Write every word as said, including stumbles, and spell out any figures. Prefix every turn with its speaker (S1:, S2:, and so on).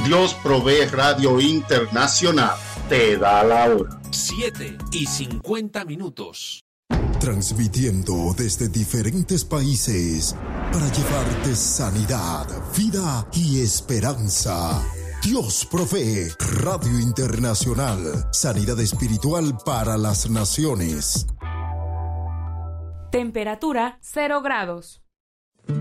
S1: Dios Provee Radio Internacional te da la hora.
S2: siete y cincuenta minutos.
S3: Transmitiendo desde diferentes países para llevarte sanidad, vida y esperanza. Dios Provee Radio Internacional. Sanidad espiritual para las naciones.
S4: Temperatura cero grados.